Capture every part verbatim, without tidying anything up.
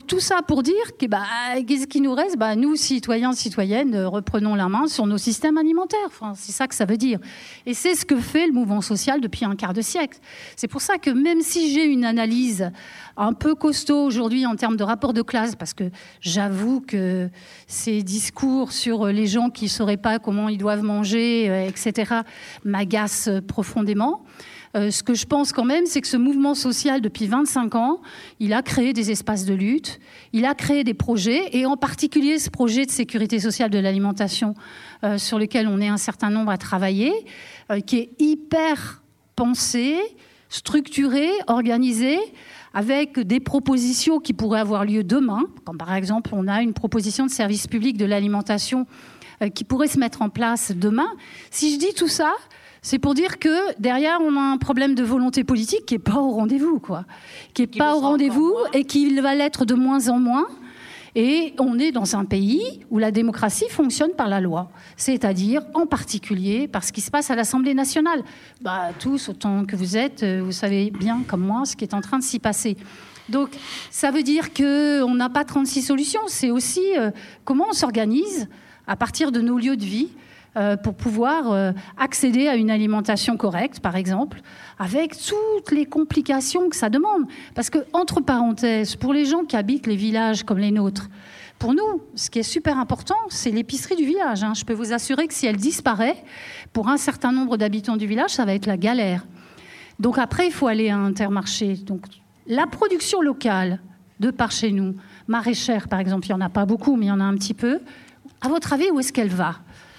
tout ça pour dire que, bah, qu'est-ce qui nous reste ? Bah, nous, citoyens, citoyennes, reprenons la main sur nos systèmes alimentaires. Enfin, c'est ça que ça veut dire. Et c'est ce que fait le mouvement social depuis un quart de siècle. C'est pour ça que même si j'ai une analyse un peu costaud aujourd'hui en termes de rapport de classe, parce que j'avoue que ces discours sur les gens qui ne sauraient pas comment ils doivent manger, et cetera, m'agacent profondément. Euh, ce que je pense quand même, c'est que ce mouvement social, depuis vingt-cinq ans, il a créé des espaces de lutte, il a créé des projets, et en particulier ce projet de sécurité sociale de l'alimentation, euh, sur lequel on est un certain nombre à travailler, euh, qui est hyper pensé, structuré, organisé, avec des propositions qui pourraient avoir lieu demain, comme par exemple, on a une proposition de service public de l'alimentation euh, qui pourrait se mettre en place demain. Si je dis tout ça, c'est pour dire que derrière, on a un problème de volonté politique qui n'est pas au rendez-vous, quoi. Qui n'est pas au rendez-vous et qui va l'être de moins en moins. Et on est dans un pays où la démocratie fonctionne par la loi. C'est-à-dire, en particulier, par ce qui se passe à l'Assemblée nationale. Bah, tous, autant que vous êtes, vous savez bien, comme moi, ce qui est en train de s'y passer. Donc, ça veut dire qu'on n'a pas trente-six solutions. C'est aussi euh, comment on s'organise à partir de nos lieux de vie, Euh, pour pouvoir euh, accéder à une alimentation correcte, par exemple, avec toutes les complications que ça demande. Parce que, entre parenthèses, pour les gens qui habitent les villages comme les nôtres, pour nous, ce qui est super important, c'est l'épicerie du village. Hein. Je peux vous assurer que si elle disparaît, pour un certain nombre d'habitants du village, ça va être la galère. Donc après, il faut aller à Intermarché. Donc, la production locale, de par chez nous, maraîchère, par exemple, il n'y en a pas beaucoup, mais il y en a un petit peu. À votre avis, où est-ce qu'elle va ?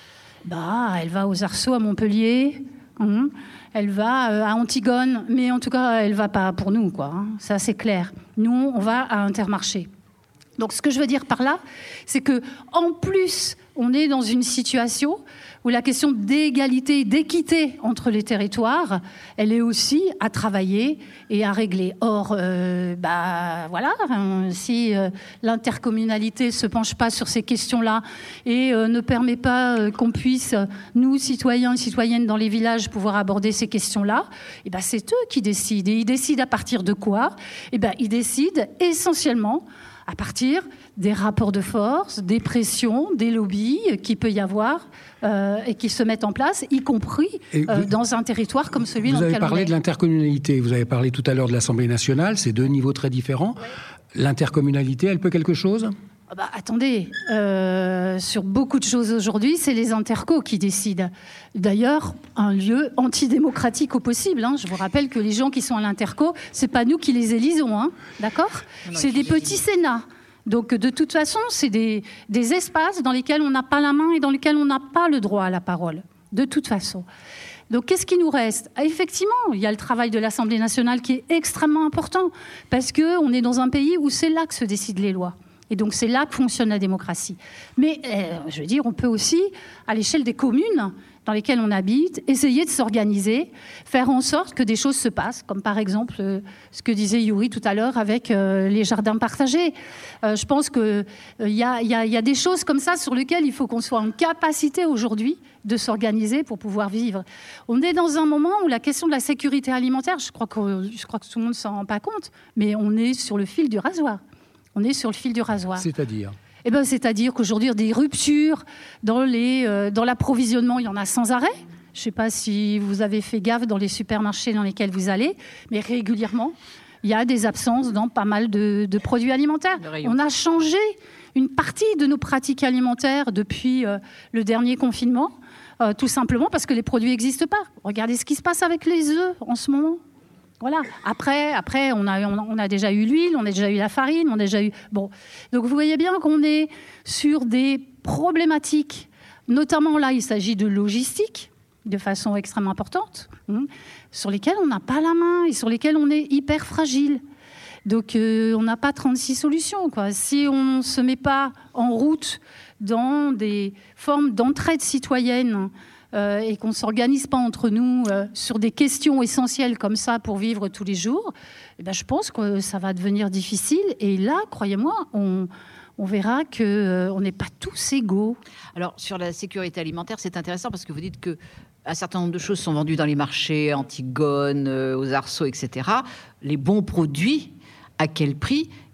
Bah, elle va aux Arceaux à Montpellier, hein. Elle va euh, à Antigone, mais en tout cas, elle ne va pas pour nous, quoi, hein. Ça, c'est clair. Nous, on va à Intermarché. Donc, ce que je veux dire par là, c'est que, en plus, on est dans une situation où la question d'égalité, d'équité entre les territoires, elle est aussi à travailler et à régler. Or, euh, bah voilà, hein, si euh, l'intercommunalité ne se penche pas sur ces questions-là et euh, ne permet pas euh, qu'on puisse, nous, citoyens et citoyennes dans les villages, pouvoir aborder ces questions-là, et ben c'est eux qui décident. Et ils décident à partir de quoi ? Et ben ils décident essentiellement à partir des rapports de force, des pressions, des lobbies qu'il peut y avoir euh, et qui se mettent en place, y compris euh, vous, dans un territoire comme celui dans lequel on est. Vous avez parlé de l'intercommunalité, vous avez parlé tout à l'heure de l'Assemblée nationale, c'est deux niveaux très différents. Ouais. L'intercommunalité, elle peut quelque chose ? Ah bah, attendez, euh, sur beaucoup de choses aujourd'hui, c'est les intercos qui décident. D'ailleurs, un lieu antidémocratique au possible. Hein. Je vous rappelle que les gens qui sont à l'interco, c'est pas nous qui les élisons, hein, d'accord ? Non, c'est des petits sénats. Donc, de toute façon, c'est des, des espaces dans lesquels on n'a pas la main et dans lesquels on n'a pas le droit à la parole. De toute façon. Donc, qu'est-ce qui nous reste ? Effectivement, il y a le travail de l'Assemblée nationale qui est extrêmement important parce qu'on est dans un pays où c'est là que se décident les lois. Et donc, c'est là que fonctionne la démocratie. Mais, euh, je veux dire, on peut aussi, à l'échelle des communes dans lesquelles on habite, essayer de s'organiser, faire en sorte que des choses se passent, comme par exemple euh, ce que disait Yuri tout à l'heure avec euh, les jardins partagés. Euh, je pense qu'il euh, y, a, y, a, y a des choses comme ça sur lesquelles il faut qu'on soit en capacité aujourd'hui de s'organiser pour pouvoir vivre. On est dans un moment où la question de la sécurité alimentaire, je crois que, je crois que tout le monde ne s'en rend pas compte, mais on est sur le fil du rasoir. On est sur le fil du rasoir. C'est-à-dire ? Eh ben, c'est-à-dire qu'aujourd'hui, des ruptures dans, les, euh, dans l'approvisionnement, il y en a sans arrêt. Je ne sais pas si vous avez fait gaffe dans les supermarchés dans lesquels vous allez, mais régulièrement, il y a des absences dans pas mal de, de produits alimentaires. On a changé une partie de nos pratiques alimentaires depuis euh, le dernier confinement, euh, tout simplement parce que les produits n'existent pas. Regardez ce qui se passe avec les œufs en ce moment. Voilà. Après, après on, a, on a déjà eu l'huile, on a déjà eu la farine, on a déjà eu... Bon. Donc, vous voyez bien qu'on est sur des problématiques. Notamment, là, il s'agit de logistique, de façon extrêmement importante, hein, sur lesquelles on n'a pas la main et sur lesquelles on est hyper fragile. Donc, euh, on n'a pas trente-six solutions, quoi. Si on ne se met pas en route dans des formes d'entraide citoyenne, Euh, et qu'on ne s'organise pas entre nous euh, sur des questions essentielles comme ça pour vivre tous les jours, eh ben, je pense que ça va devenir difficile. Et là, croyez-moi, on, on verra qu'on euh, n'est pas tous égaux. Alors, sur la sécurité alimentaire, c'est intéressant parce que vous dites qu'un certain nombre de choses sont vendues dans les marchés, Antigone, euh, aux Arceaux, et cetera. Les bons produits, à quel prix ?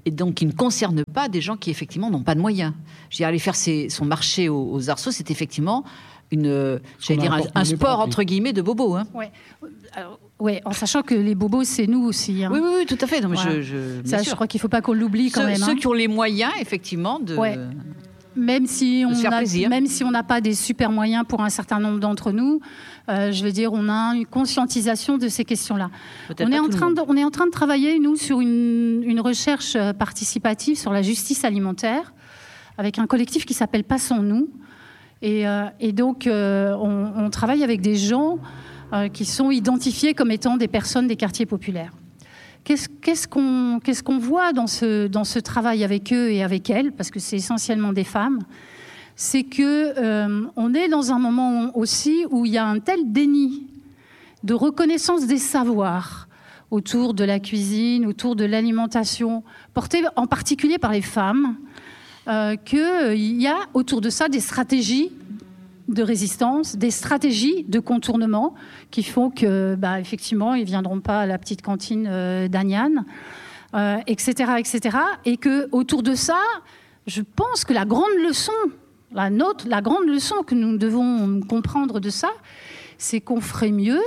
et donc qui ne concerne pas des gens qui effectivement n'ont pas de moyens. Je veux dire, aller faire ses, son marché aux, aux arceaux, c'est effectivement une, j'allais dire un, un sport entre guillemets de bobos. Hein. Ouais. Alors, ouais, en sachant que les bobos, c'est nous aussi. Hein. Oui, oui, oui, tout à fait. Non, mais voilà. je, je, Ça, je crois qu'il ne faut pas qu'on l'oublie quand ceux, même. Ceux hein. qui ont les moyens, effectivement, de. Ouais. Même si on a, même si on n'a pas des super moyens pour un certain nombre d'entre nous, euh, je veux dire, on a une conscientisation de ces questions-là. On est, en train de, on est en train de travailler, nous, sur une, une recherche participative sur la justice alimentaire, avec un collectif qui s'appelle Passons-nous. Et, euh, et donc, euh, on, on travaille avec des gens euh, qui sont identifiés comme étant des personnes des quartiers populaires. Qu'est-ce, qu'est-ce qu'on, qu'est-ce qu'on voit dans ce, dans ce travail avec eux et avec elles, parce que c'est essentiellement des femmes, c'est qu'on euh, est dans un moment aussi où il y a un tel déni de reconnaissance des savoirs autour de la cuisine, autour de l'alimentation, porté en particulier par les femmes, euh, qu'il y a autour de ça des stratégies de résistance, des stratégies de contournement qui font que, bah, effectivement, ils ne viendront pas à la petite cantine euh, d'Agnane, euh, et cetera, et cetera. Et qu'autour de ça, je pense que la grande leçon, la nôtre, la grande leçon que nous devons comprendre de ça, c'est qu'on ferait mieux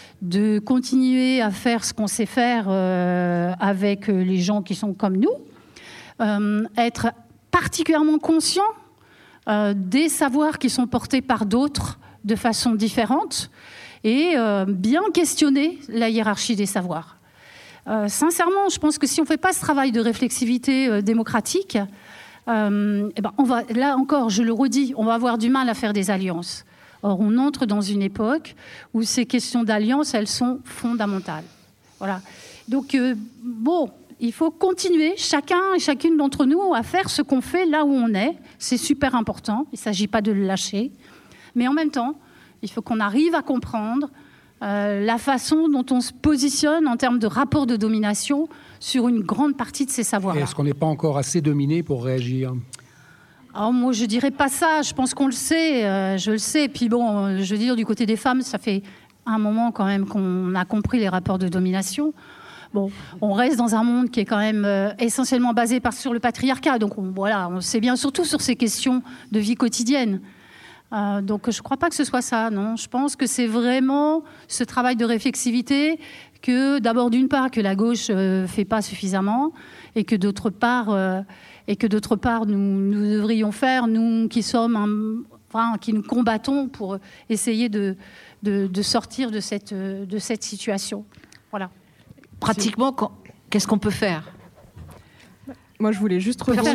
de continuer à faire ce qu'on sait faire euh, avec les gens qui sont comme nous, euh, être particulièrement conscient Euh, des savoirs qui sont portés par d'autres de façon différente et euh, bien questionner la hiérarchie des savoirs. Euh, sincèrement, je pense que si on ne fait pas ce travail de réflexivité euh, démocratique, euh, eh ben on va, là encore, je le redis, on va avoir du mal à faire des alliances. Or, on entre dans une époque où ces questions d'alliance, elles sont fondamentales. Voilà. Donc, euh, bon... Il faut continuer, chacun et chacune d'entre nous, à faire ce qu'on fait là où on est. C'est super important, il ne s'agit pas de le lâcher. Mais en même temps, il faut qu'on arrive à comprendre euh, la façon dont on se positionne en termes de rapport de domination sur une grande partie de ces savoirs-là. Est-ce qu'on n'est pas encore assez dominé pour réagir ? Alors moi, je ne dirais pas ça. Je pense qu'on le sait. Euh, je le sais. Puis bon, je veux dire, du côté des femmes, ça fait un moment quand même qu'on a compris les rapports de domination. Bon, on reste dans un monde qui est quand même euh, essentiellement basé par, sur le patriarcat. Donc on, voilà, on sait bien surtout sur ces questions de vie quotidienne. Euh, donc je ne crois pas que ce soit ça, non. Je pense que c'est vraiment ce travail de réflexivité que d'abord d'une part que la gauche ne euh, fait pas suffisamment et que d'autre part, euh, et que d'autre part nous, nous devrions faire, nous qui sommes, un, enfin, qui nous combattons pour essayer de, de, de sortir de cette, de cette situation. Voilà. Pratiquement, qu'est-ce qu'on peut faire ? Moi, je voulais juste rebondir.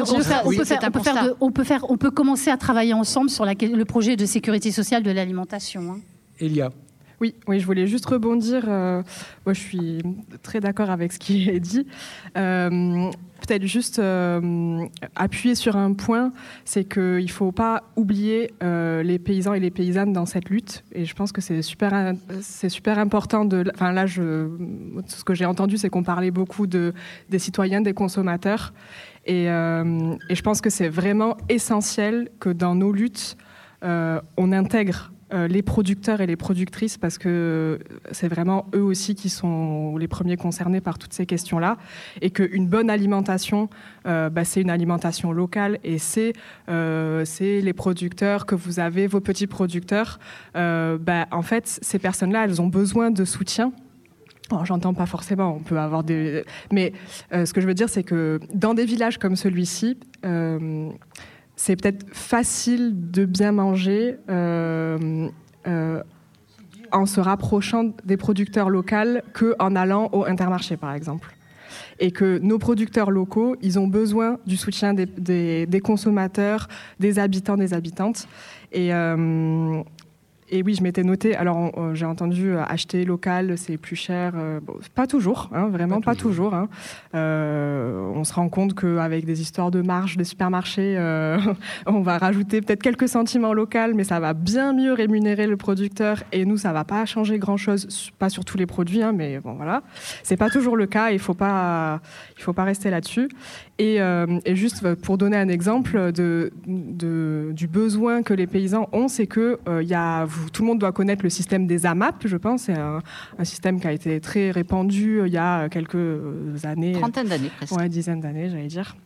On peut commencer à travailler ensemble sur la, le projet de sécurité sociale de l'alimentation. Hein. Elia. Oui, oui, je voulais juste rebondir. Euh, moi, je suis très d'accord avec ce qui est dit. Euh, peut-être juste euh, appuyer sur un point, c'est qu'il ne faut pas oublier euh, les paysans et les paysannes dans cette lutte. Et je pense que c'est super, c'est super important. De, enfin, là, je, ce que j'ai entendu, c'est qu'on parlait beaucoup de, des citoyens, des consommateurs. Et, euh, et je pense que c'est vraiment essentiel que dans nos luttes, euh, on intègre Euh, les producteurs et les productrices, parce que c'est vraiment eux aussi qui sont les premiers concernés par toutes ces questions-là, et qu'une bonne alimentation, euh, bah, c'est une alimentation locale, et c'est, euh, c'est les producteurs que vous avez, vos petits producteurs. Euh, bah, en fait, ces personnes-là, elles ont besoin de soutien. Alors, j'entends pas forcément, on peut avoir des... Mais euh, ce que je veux dire, c'est que dans des villages comme celui-ci, euh, c'est peut-être facile de bien manger euh, euh, en se rapprochant des producteurs locaux qu'en allant au Intermarché, par exemple. Et que nos producteurs locaux, ils ont besoin du soutien des, des, des consommateurs, des habitants, des habitantes. Et... Euh, Et oui, je m'étais noté, alors euh, j'ai entendu euh, acheter local, c'est plus cher. Euh, bon, pas toujours, hein, vraiment pas, pas toujours. toujours hein. euh, on se rend compte qu'avec des histoires de marge, des supermarchés, euh, on va rajouter peut-être quelques centimes en local, mais ça va bien mieux rémunérer le producteur. Et nous, ça va pas changer grand-chose, pas sur tous les produits, hein, mais bon voilà. C'est pas toujours le cas, il faut pas, il faut pas rester là-dessus. Et, euh, et juste pour donner un exemple de, de, du besoin que les paysans ont, c'est que euh, y a vous, tout le monde doit connaître le système des A M A P, je pense. C'est un, un système qui a été très répandu il y a quelques années. Trentaine d'années presque. Ouais, dizaine d'années, j'allais dire.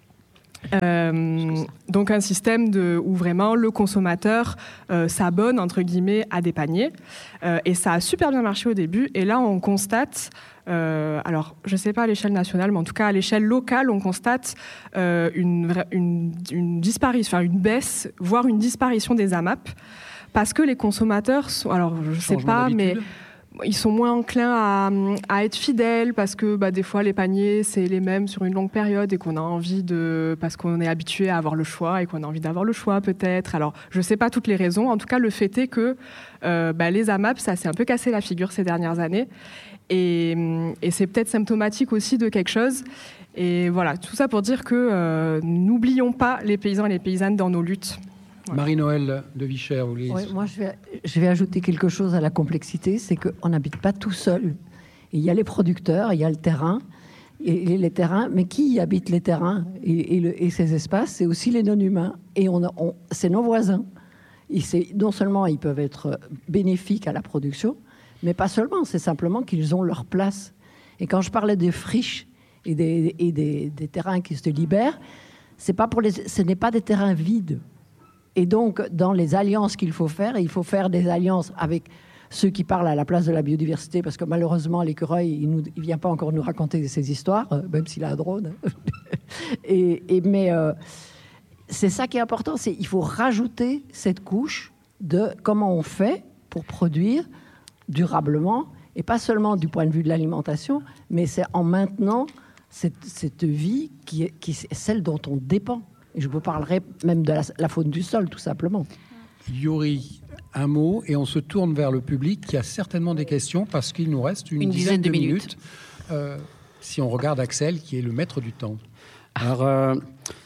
Euh, donc un système de, où vraiment le consommateur euh, s'abonne entre guillemets à des paniers euh, et ça a super bien marché au début et là on constate euh, alors je sais pas à l'échelle nationale mais en tout cas à l'échelle locale on constate euh, une, une, une disparition, enfin une baisse voire une disparition des A M A P parce que les consommateurs sont, alors je sais pas mais ils sont moins enclins à, à être fidèles parce que bah, des fois les paniers c'est les mêmes sur une longue période et qu'on a envie de parce qu'on est habitué à avoir le choix et qu'on a envie d'avoir le choix peut-être. Alors je sais pas toutes les raisons. En tout cas le fait est que euh, bah, les A M A P ça s'est un peu cassé la figure ces dernières années et, et c'est peut-être symptomatique aussi de quelque chose. Et voilà tout ça pour dire que euh, n'oublions pas les paysans et les paysannes dans nos luttes. Marie-Noël de Vichères, vous voulez... Ouais, moi, je vais, je vais ajouter quelque chose à la complexité, c'est qu'on n'habite pas tout seul. Il y a les producteurs, il y a le terrain, et, et les terrains, mais qui y habite les terrains et, et, le, et ces espaces, c'est aussi les non-humains. Et on, on, c'est nos voisins. Et c'est, non seulement ils peuvent être bénéfiques à la production, mais pas seulement, c'est simplement qu'ils ont leur place. Et quand je parlais des friches et des, et des, des terrains qui se libèrent, c'est pas pour les, ce n'est pas des terrains vides. Et donc, dans les alliances qu'il faut faire, il faut faire des alliances avec ceux qui parlent à la place de la biodiversité, parce que malheureusement, l'écureuil, il ne vient pas encore nous raconter ces histoires, euh, même s'il a un drone. et, et, mais euh, c'est ça qui est important, c'est il faut rajouter cette couche de comment on fait pour produire durablement, et pas seulement du point de vue de l'alimentation, mais c'est en maintenant cette, cette vie qui est, qui est celle dont on dépend. Et je vous parlerai même de la, la faune du sol, tout simplement. Yuri, un mot, et on se tourne vers le public qui a certainement des questions, parce qu'il nous reste une, une dizaine, dizaine de minutes. minutes. Euh, si on regarde Axel, qui est le maître du temps. Alors, euh,